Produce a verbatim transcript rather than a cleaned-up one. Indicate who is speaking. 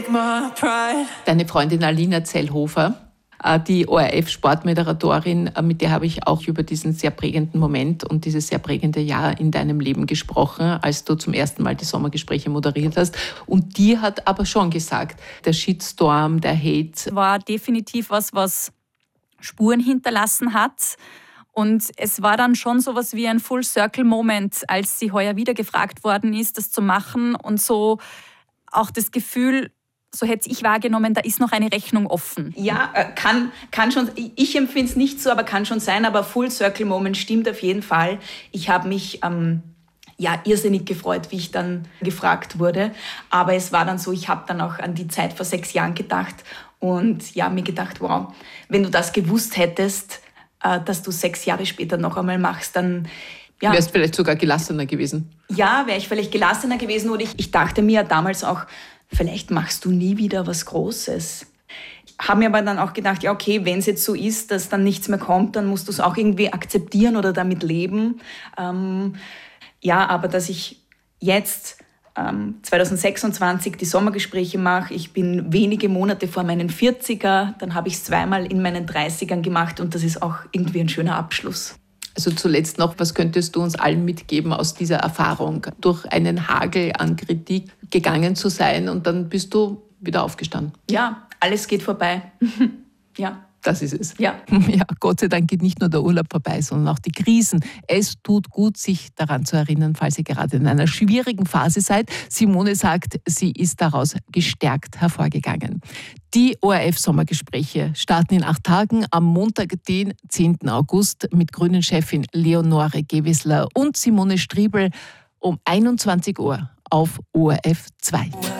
Speaker 1: Deine Freundin Alina Zellhofer, die O R F-Sportmoderatorin, mit der habe ich auch über diesen sehr prägenden Moment und dieses sehr prägende Jahr in deinem Leben gesprochen, als du zum ersten Mal die Sommergespräche moderiert hast. Und die hat aber schon gesagt, der Shitstorm, der Hate
Speaker 2: war definitiv was, was Spuren hinterlassen hat. Und es war dann schon so was wie ein Full-Circle-Moment, als sie heuer wieder gefragt worden ist, das zu machen. Und so auch das Gefühl, so hätte ich wahrgenommen, da ist noch eine Rechnung offen.
Speaker 3: Ja, kann, kann schon, ich empfinde es nicht so, aber kann schon sein, aber Full-Circle-Moment stimmt auf jeden Fall. Ich habe mich ähm, ja, irrsinnig gefreut, wie ich dann gefragt wurde, aber es war dann so, ich habe dann auch an die Zeit vor sechs Jahren gedacht und ja, mir gedacht, wow, wenn du das gewusst hättest, äh, dass du sechs Jahre später noch einmal machst, dann ja,
Speaker 1: wärst vielleicht sogar gelassener gewesen.
Speaker 3: Ja, wäre ich vielleicht gelassener gewesen oder ich, ich dachte mir damals auch, vielleicht machst du nie wieder was Großes. Ich habe mir aber dann auch gedacht, ja okay, wenn es jetzt so ist, dass dann nichts mehr kommt, dann musst du es auch irgendwie akzeptieren oder damit leben. Ähm, ja, aber dass ich jetzt ähm, zwanzig sechsundzwanzig die Sommergespräche mache, ich bin wenige Monate vor meinen vierziger, dann habe ich es zweimal in meinen dreißigern gemacht und das ist auch irgendwie ein schöner Abschluss.
Speaker 1: Also zuletzt noch, was könntest du uns allen mitgeben aus dieser Erfahrung, durch einen Hagel an Kritik gegangen zu sein und dann bist du wieder aufgestanden?
Speaker 3: Ja, alles geht vorbei. Ja.
Speaker 1: Das ist es.
Speaker 3: Ja.
Speaker 1: Ja, Gott sei Dank geht nicht nur der Urlaub vorbei, sondern auch die Krisen. Es tut gut, sich daran zu erinnern, falls ihr gerade in einer schwierigen Phase seid. Simone sagt, sie ist daraus gestärkt hervorgegangen. Die O R F-Sommergespräche starten in acht Tagen am Montag, den zehnten August, mit Grünen-Chefin Leonore Gewessler und Simone Striebel um einundzwanzig Uhr auf O R F zwei.